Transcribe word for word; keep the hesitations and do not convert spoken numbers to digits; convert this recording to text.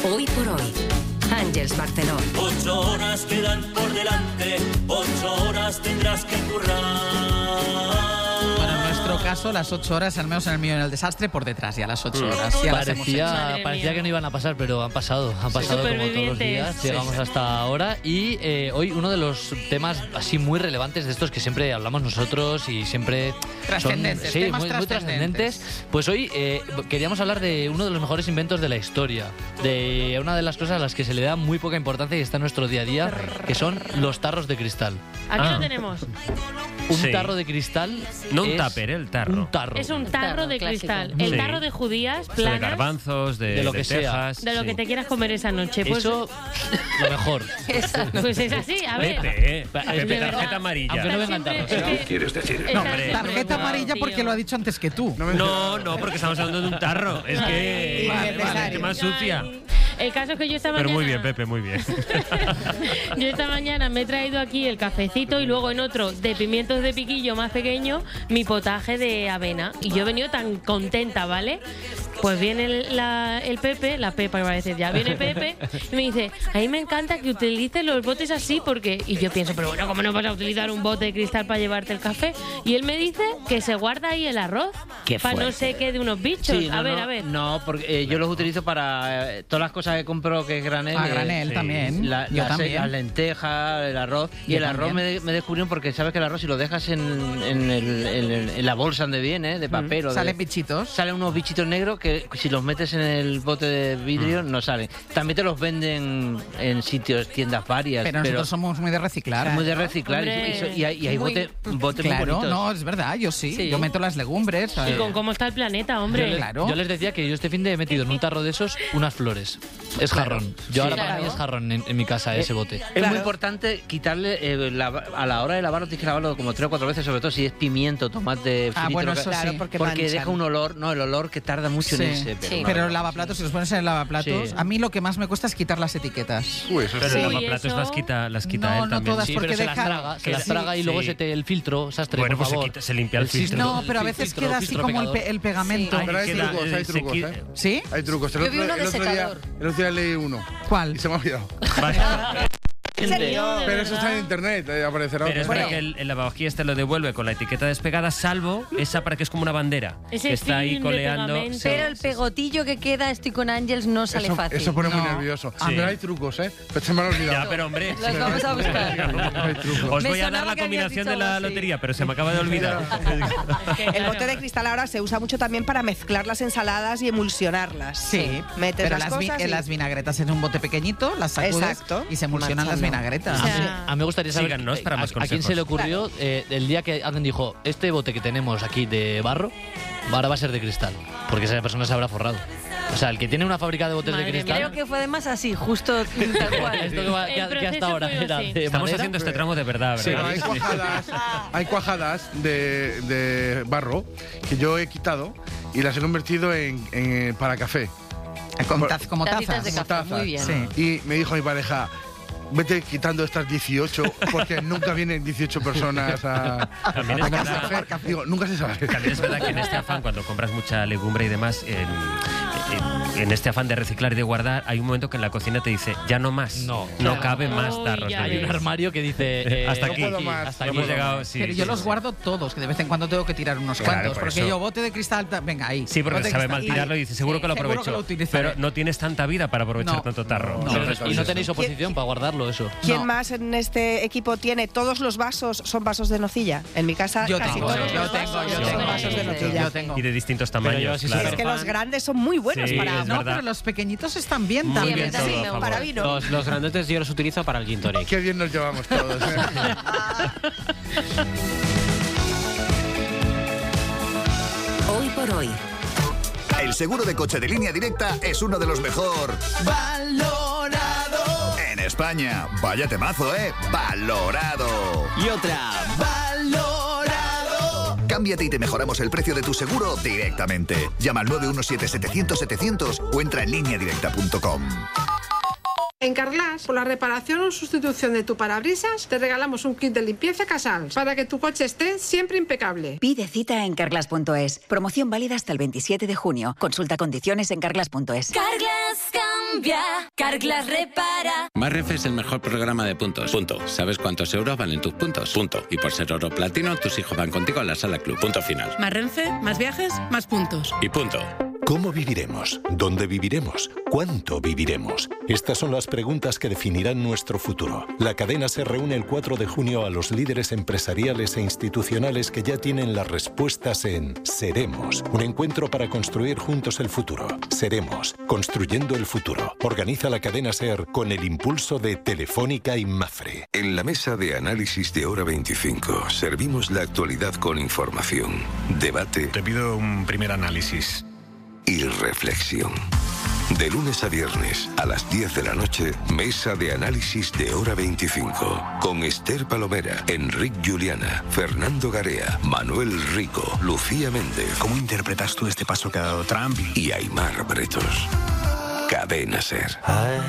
Hoy por hoy, Ángeles Barceló. Ocho horas quedan por delante, ocho horas tendrás que currar. Bueno, en nuestro caso, las ocho horas, al menos en el mío en el desastre, por detrás ya las ocho horas. Ya las hemos hecho. Parecía, parecía que no iban a pasar, pero han pasado. Han pasado como todos los días. Sí, Llegamos sí. hasta ahora. Y eh, hoy uno de los temas así muy relevantes de estos que siempre hablamos nosotros y siempre Trascendentes, son, sí, temas muy, muy trascendentes. trascendentes. Pues hoy eh, queríamos hablar de uno de los mejores inventos de la historia. De una de las cosas a las que se le da muy poca importancia y está en nuestro día a día, que son los tarros de cristal. Aquí Ah. lo tenemos. Un Sí. tarro de cristal. No un es tupper, el tarro. Un tarro. Es un tarro de clásico. cristal. El Sí. tarro de judías, De planas, garbanzos, de, De lo de que sea. tejas. de lo sí. que te quieras comer esa noche. Pues, Eso, lo mejor. pues es así, a ver. Pepe, eh. De Pepe, verdad. tarjeta amarilla. Aunque no vengan Siempre- tarros. es ¿eh? que- ¿Quieres decir? Está No, hombre. siempre Tarjeta igual, amarilla porque tío. lo ha dicho antes que tú. No, no, porque estamos hablando de un tarro. Es que... Ay, Vale, vale, más sucia. Ay. El caso es que yo esta mañana... Pero muy bien, Pepe, muy bien. Yo esta mañana me he traído aquí el cafecito y luego en otro de pimientos de piquillo más pequeño mi potaje de avena. Y yo he venido tan contenta, ¿vale? Pues viene el, la- el Pepe, la Pepa iba a decir ya, viene Pepe y me dice, a mí me encanta que utilices los botes así porque... Y yo pienso, pero bueno, ¿cómo no vas a utilizar un bote de cristal para llevarte el café? Y él me dice que se guarda ahí el arroz Qué para no fuerte. sé qué de unos bichos. Sí, no, a ver, no, a ver. No, porque eh, yo los utilizo para eh, todas las cosas que compro que es granel. A eh, granel sí. también. la- Yo las, también. las lentejas, el arroz. Y Yo el arroz también. me, de- me descubrieron porque sabes que el arroz, si lo dejas en, en, el- en el- en la bolsa donde viene, de papel o de- Salen bichitos. salen unos bichitos negros que si los metes en el bote de vidrio no salen. También te los venden en sitios, tiendas varias. Pero nosotros somos muy de reciclar. muy de reciclar y- Hombre. y, so- y hay, y hay Muy- bote- botes muy Claro, bonitos. no, es verdad, yo sí. Sí. Yo meto las legumbres. Y eh, con cómo está el planeta, Yo, hombre. les, Claro. yo les decía que yo este fin de he metido en un tarro de esos unas flores. Es jarrón. Yo ahora para claro. mí es jarrón en, en mi casa ese bote. Es muy importante quitarle, eh, la- a la hora de lavarlo tienes que lavarlo como tres o cuatro veces, sobre todo si es pimiento, tomate, frito, Ah, bueno, lo que- eso Claro, sí. porque porque manchan. deja un olor, no, el olor que tarda mucho Sí. en irse. Pero, Sí. no, Pero no. el lavaplatos, si los pones en el lavaplatos, Sí. a mí lo que más me cuesta es quitar las etiquetas. Uy, eso Pero es el Uy, lavaplatos eso- las quita, las quita No, él no también. todas, Sí, porque pero se las deja- traga, se las Sí, traga y luego sí. se te el filtro, sastre, Bueno, por pues se, favor. quita- se limpia el El filtro. No, pero a El veces filtro, queda así filtro como el, pecador. pe- el pegamento. Ay, Pero hay queda- trucos, hay eh, se trucos, quita- ¿eh? ¿Sí? Hay trucos. El Yo vi otro, uno de el otro día, secador. el otro día leí uno ¿Cuál? y se me ha olvidado. Vaya. ¿En serio? ¿De Pero eso está verdad? en internet, eh, aparecerá. Pero es otro. verdad que el, el lavavajillas te lo devuelve con la etiqueta despegada, salvo esa para que es como una bandera. Ese que está ahí film de coleando. pegamento. Pero el pegotillo que queda, estoy con Ángeles, no sale eso, fácil. eso pone muy No. nervioso. Sí. Pero hay trucos, ¿eh? Pero se me ha olvidado. Ya, pero hombre. Los vamos a buscar. Hay trucos. Os Me voy a dar sonaba la que habías combinación dicho de la algo así. lotería, pero se me acaba de olvidar. El bote de cristal ahora se usa mucho también para mezclar las ensaladas y emulsionarlas. Sí, Metes pero las, las, vi- cosas eh, y- las vinagretas en un bote pequeñito, las sacudes Exacto. y se emulsionan las Manchando. vinagretas. O A sea, mí, a mí me gustaría saber Síganos para a- más a, quién consejos. se le ocurrió eh, el día que alguien dijo, este bote que tenemos aquí de barro, ahora va a ser de cristal, porque esa persona se habrá forrado. O sea, el que tiene una fábrica de botes Madre de mía. cristal... Creo que fue además así, justo tal cual. Esto que, va- que- El que hasta proceso ahora fue era así. de Estamos madera. haciendo este tramo de verdad, Sí, ¿verdad? hay cuajadas, hay cuajadas de, de barro que yo he quitado y las he convertido en, en- para café. Con taz- como Tacitas de tazas. café, muy bien. Sí. Y me dijo mi pareja, vete quitando estas dieciocho porque nunca vienen dieciocho personas a, También es a verdad. tomar café. Digo, nunca se sabe. También es verdad que en este afán, cuando compras mucha legumbre y demás, en, en- en este afán de reciclar y de guardar, hay un momento que en la cocina te dice, ya no más. No. No cabe más Uy, tarros ya de Hay un ves. vidrio. armario que dice... eh, Hasta no aquí. puedo más, hasta no aquí. Hemos puedo llegado, más. sí, Pero sí, yo sí, los sí. guardo todos, que de vez en cuando tengo que tirar unos Claro, cuantos. por Porque eso. yo, bote de cristal, ta- venga, ahí. Sí, porque Bote de sabe cristal, mal tirarlo ahí. y dice, seguro que lo Seguro aprovecho. que lo utilizaré. Pero no tienes tanta vida para aprovechar No. tanto tarro. No. Entonces, Y pues no eso. tenéis oposición para guardarlo, eso. ¿Quién No. más en este equipo tiene? Todos los vasos son vasos de nocilla. En mi casa Yo casi tengo, todos yo los tengo, vasos yo son tengo. vasos de Sí, nocilla. Yo tengo. Y de distintos Pero yo tamaños, así claro. Es que los grandes son muy buenos Sí, para... es No, verdad. pero los pequeñitos están bien Muy también. bien todo, Sí, a favor. para vino. Los, los grandotes yo los utilizo para el gin tonic. Qué bien nos llevamos todos. ¿eh? Hoy por hoy. El seguro de coche de Línea Directa es uno de los mejor ¡Valorado! en España. Vaya temazo, ¿eh? Valorado. Y otra. ¡Valorado! Cámbiate y te mejoramos el precio de tu seguro directamente. Llama al nueve uno siete, setecientos, setecientos o entra en línea directa punto com. En Carglass, por la reparación o sustitución de tu parabrisas, te regalamos un kit de limpieza Casals para que tu coche esté siempre impecable. Pide cita en carglass punto es. Promoción válida hasta el veintisiete de junio. Consulta condiciones en carglass punto es. Carglass cambia, Carglass repara. Más Renfe es el mejor programa de puntos. Punto. ¿Sabes cuántos euros valen tus puntos? Punto. Y por ser oro platino, tus hijos van contigo a la sala club. Punto final. Más Renfe, más viajes, más puntos. Y punto. ¿Cómo viviremos? ¿Dónde viviremos? ¿Cuánto viviremos? Estas son las preguntas que definirán nuestro futuro. La cadena se reúne el cuatro de junio a los líderes empresariales e institucionales que ya tienen las respuestas en Seremos, un encuentro para construir juntos el futuro. Seremos, construyendo el futuro. Organiza la cadena SER con el impulso de Telefónica y Mafre. En la mesa de análisis de Hora veinticinco servimos la actualidad con información, debate. Te pido un primer análisis. Y reflexión. De lunes a viernes a las diez de la noche, mesa de análisis de Hora veinticinco. Con Esther Palomera, Enric Juliana, Fernando Garea, Manuel Rico, Lucía Méndez. ¿Cómo interpretas tú este paso que ha dado Trump? Y Aimar Bretos. Cadena SER.